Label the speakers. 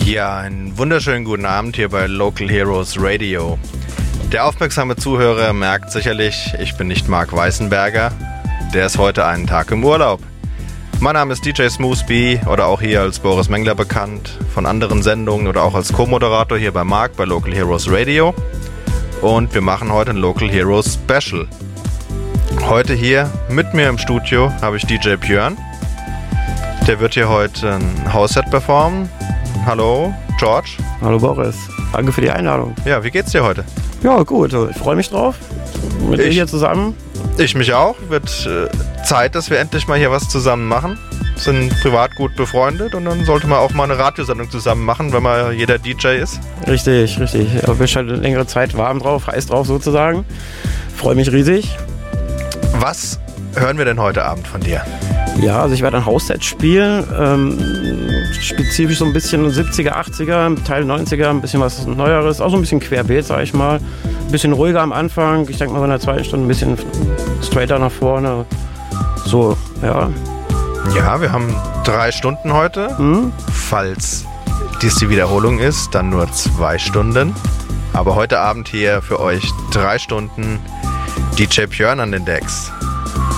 Speaker 1: Ja, einen wunderschönen guten Abend hier bei Local Heroes Radio. Der aufmerksame Zuhörer merkt sicherlich, ich bin nicht Marc Weißenberger. Der ist heute einen Tag im Urlaub. Mein Name ist DJ Smoothby oder auch hier als Boris Mengler bekannt, von anderen Sendungen oder auch als Co-Moderator hier bei Marc bei Local Heroes Radio. Und wir machen heute ein Local Heroes Special. Heute hier mit mir im Studio habe ich DJ Björn. Der wird hier heute ein House-Set performen. Hallo, George.
Speaker 2: Hallo Boris, danke für die Einladung.
Speaker 1: Ja, wie geht's dir heute?
Speaker 2: Ja, gut, ich freue mich drauf. Mit dir hier zusammen.
Speaker 1: Ich mich auch. Wird Zeit, dass wir endlich mal hier was zusammen machen. Sind privat gut befreundet und dann sollte man auch mal eine Radiosendung zusammen machen, wenn man jeder DJ ist.
Speaker 2: Richtig. Ich bin schon eine längere Zeit warm drauf, heiß drauf sozusagen. Freue mich riesig.
Speaker 1: Was hören wir denn heute Abend von dir?
Speaker 2: Ja, also ich werde ein House-Set spielen, spezifisch so ein bisschen 70er, 80er, Teil 90er, ein bisschen was Neueres, auch so ein bisschen querbeet, sag ich mal. Ein bisschen ruhiger am Anfang, ich denke mal in der zweiten Stunde ein bisschen straighter nach vorne. So, ja.
Speaker 1: Ja, wir haben 3 Stunden heute. Falls dies die Wiederholung ist, dann nur 2 Stunden. Aber heute Abend hier für euch 3 Stunden DJ Björn an den Decks.